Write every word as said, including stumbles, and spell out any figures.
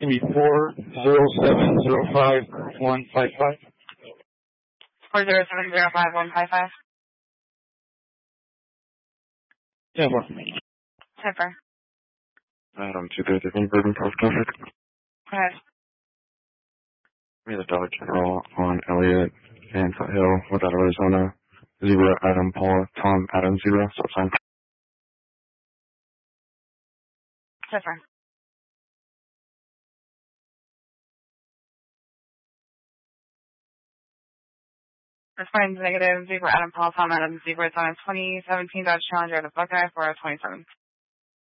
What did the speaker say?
Give me four zero seven zero five one five five. Four zero seven zero five one five five. Yeah, four. Zipper. Adam two thirty from Bourbon Park traffic. Go ahead. We had a Dollar General on Elliott and Foothill without Arizona. Zero, Adam, Paul, Tom, Adam, zero, stop sign. Zipper. Response negative, zebra Adam Paul, Tom Adam, zebra, it's on a twenty seventeen Dodge Challenger, the Buckeye for a twenty-seven.